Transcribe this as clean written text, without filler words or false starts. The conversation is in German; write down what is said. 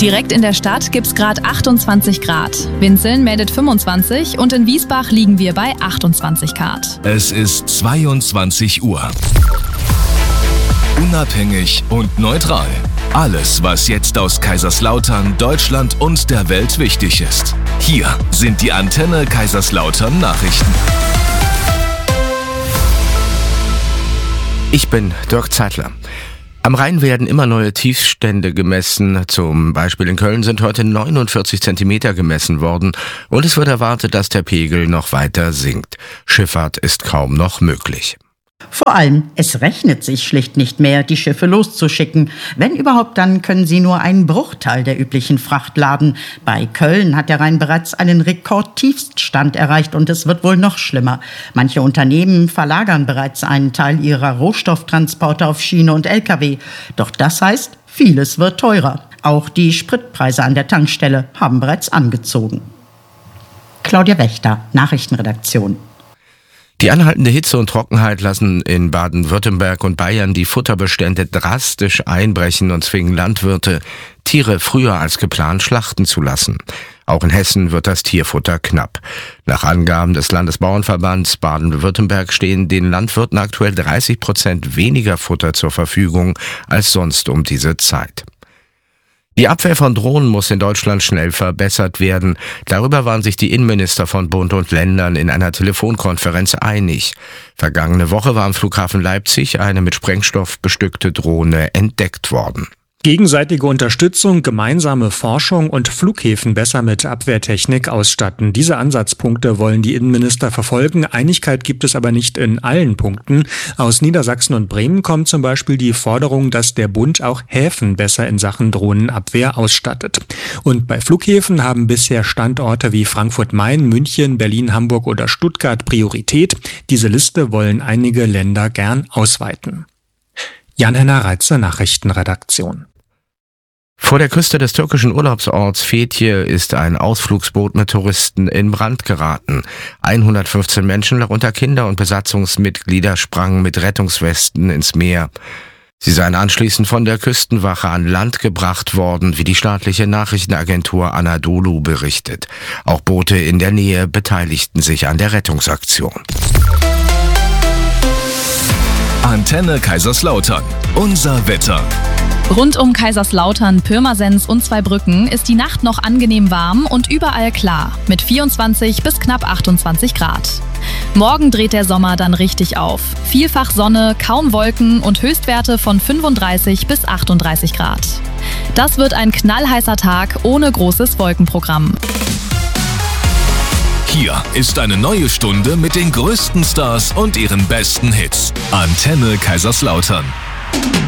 Direkt in der Stadt gibt's gerade 28 Grad. Winzeln meldet 25 und in Wiesbach liegen wir bei 28 Grad. Es ist 22 Uhr. Unabhängig und neutral. Alles, was jetzt aus Kaiserslautern, Deutschland und der Welt wichtig ist. Hier sind die Antenne Kaiserslautern Nachrichten. Ich bin Dirk Zeitler. Am Rhein werden immer neue Tiefstände gemessen. Zum Beispiel in Köln sind heute 49 Zentimeter gemessen worden und es wird erwartet, dass der Pegel noch weiter sinkt. Schifffahrt ist kaum noch möglich. Vor allem, es rechnet sich schlicht nicht mehr, die Schiffe loszuschicken. Wenn überhaupt, dann können sie nur einen Bruchteil der üblichen Fracht laden. Bei Köln hat der Rhein bereits einen Rekordtiefststand erreicht und es wird wohl noch schlimmer. Manche Unternehmen verlagern bereits einen Teil ihrer Rohstofftransporte auf Schiene und Lkw. Doch das heißt, vieles wird teurer. Auch die Spritpreise an der Tankstelle haben bereits angezogen. Claudia Wächter, Nachrichtenredaktion. Die anhaltende Hitze und Trockenheit lassen in Baden-Württemberg und Bayern die Futterbestände drastisch einbrechen und zwingen Landwirte, Tiere früher als geplant schlachten zu lassen. Auch in Hessen wird das Tierfutter knapp. Nach Angaben des Landesbauernverbands Baden-Württemberg stehen den Landwirten aktuell 30% weniger Futter zur Verfügung als sonst um diese Zeit. Die Abwehr von Drohnen muss in Deutschland schnell verbessert werden. Darüber waren sich die Innenminister von Bund und Ländern in einer Telefonkonferenz einig. Vergangene Woche war am Flughafen Leipzig eine mit Sprengstoff bestückte Drohne entdeckt worden. Gegenseitige Unterstützung, gemeinsame Forschung und Flughäfen besser mit Abwehrtechnik ausstatten. Diese Ansatzpunkte wollen die Innenminister verfolgen. Einigkeit gibt es aber nicht in allen Punkten. Aus Niedersachsen und Bremen kommt zum Beispiel die Forderung, dass der Bund auch Häfen besser in Sachen Drohnenabwehr ausstattet. Und bei Flughäfen haben bisher Standorte wie Frankfurt-Main, München, Berlin, Hamburg oder Stuttgart Priorität. Diese Liste wollen einige Länder gern ausweiten. Jan-Henner Reitzer, Nachrichtenredaktion. Vor der Küste des türkischen Urlaubsorts Fethiye ist ein Ausflugsboot mit Touristen in Brand geraten. 115 Menschen, darunter Kinder und Besatzungsmitglieder, sprangen mit Rettungswesten ins Meer. Sie seien anschließend von der Küstenwache an Land gebracht worden, wie die staatliche Nachrichtenagentur Anadolu berichtet. Auch Boote in der Nähe beteiligten sich an der Rettungsaktion. Antenne Kaiserslautern. Unser Wetter. Rund um Kaiserslautern, Pirmasens und Zweibrücken ist die Nacht noch angenehm warm und überall klar, mit 24 bis knapp 28 Grad. Morgen dreht der Sommer dann richtig auf. Vielfach Sonne, kaum Wolken und Höchstwerte von 35 bis 38 Grad. Das wird ein knallheißer Tag ohne großes Wolkenprogramm. Hier ist eine neue Stunde mit den größten Stars und ihren besten Hits. Antenne Kaiserslautern.